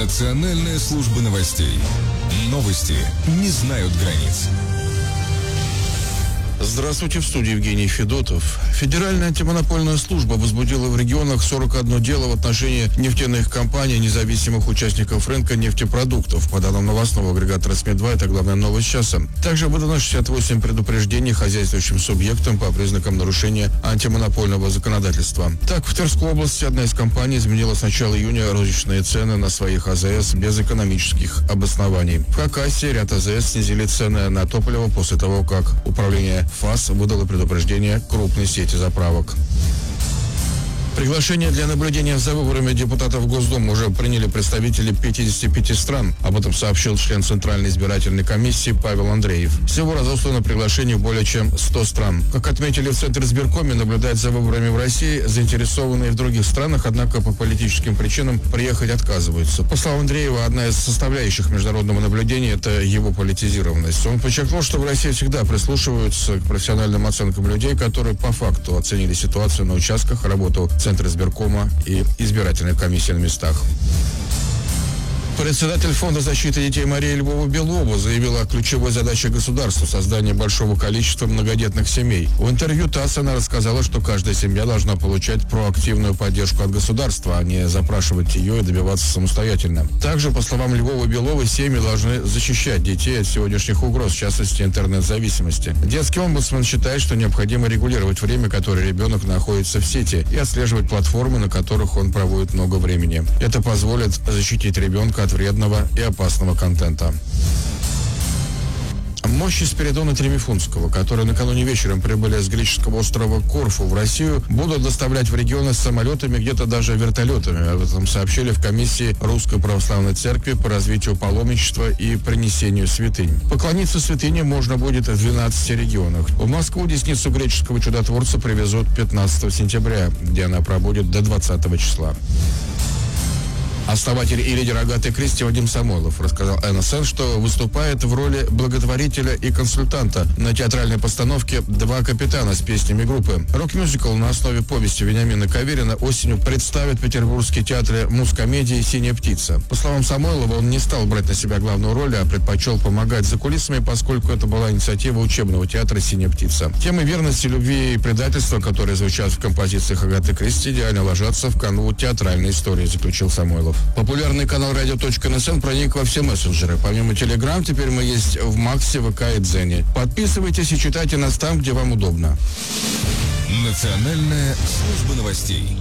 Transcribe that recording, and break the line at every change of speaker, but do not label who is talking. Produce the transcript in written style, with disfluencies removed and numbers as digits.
Национальная служба новостей. Новости не знают границ.
Здравствуйте, в студии Евгений Федотов. Федеральная антимонопольная служба возбудила в регионах 41 дело в отношении нефтяных компаний, независимых участников рынка нефтепродуктов. По данным новостного агрегатора СМИ-2, это главная новость часа. Также выдано 68 предупреждений хозяйствующим субъектам по признакам нарушения антимонопольного законодательства. Так, в Тверской области одна из компаний изменила с начала июня розничные цены на своих АЗС без экономических обоснований. В Хакасии ряд АЗС снизили цены на топливо после того, как управление ФАС выдало предупреждение крупной сети заправок. Приглашение для наблюдения за выборами депутатов Госдумы уже приняли представители 55 стран. Об этом сообщил член Центральной избирательной комиссии Павел Андреев. Всего разослано приглашений более чем 100 стран. Как отметили в Центре избиркоме, наблюдать за выборами в России заинтересованные в других странах, однако по политическим причинам приехать отказываются. По словам Андреева, одна из составляющих международного наблюдения – это его политизированность. Он подчеркнул, что в России всегда прислушиваются к профессиональным оценкам людей, которые по факту оценили ситуацию на участках, работу Центра избиркома и избирательной комиссии на местах. Председатель Фонда защиты детей Мария Львова-Белова заявила о ключевой задаче государства – создание большого количества многодетных семей. В интервью ТАСС она рассказала, что каждая семья должна получать проактивную поддержку от государства, а не запрашивать ее и добиваться самостоятельно. Также, по словам Львовой-Беловой, семьи должны защищать детей от сегодняшних угроз, в частности, интернет-зависимости. Детский омбудсмен считает, что необходимо регулировать время, которое ребенок находится в сети, и отслеживать платформы, на которых он проводит много времени. Это позволит защитить ребенка от вредного и опасного контента. Мощи Спиридона Тремифунтского, которые накануне вечером прибыли с греческого острова Корфу в Россию, будут доставлять в регионы самолетами, где-то даже вертолетами. Об этом сообщили в комиссии Русской Православной Церкви по развитию паломничества и принесению святынь. Поклониться святыне можно будет в 12 регионах. В Москву десницу греческого чудотворца привезут 15 сентября, где она пробудет до 20 числа. Основатель и лидер Агаты Кристи Вадим Самойлов рассказал НСН, что выступает в роли благотворителя и консультанта на театральной постановке «Два капитана» с песнями группы. Рок-мюзикл на основе повести Вениамина Каверина осенью представит в Петербургские театры музкомедии «Синяя птица». По словам Самойлова, он не стал брать на себя главную роль, а предпочел помогать за кулисами, поскольку это была инициатива учебного театра «Синяя птица». Темы верности, любви и предательства, которые звучат в композициях Агаты Кристи, идеально ложатся в канву театральной истории, заключил Самойлов. Популярный канал Radio.NSN проник во все мессенджеры. Помимо Telegram, теперь мы есть в Максе, ВК и Дзене. Подписывайтесь и читайте нас там, где вам удобно.
Национальная служба новостей.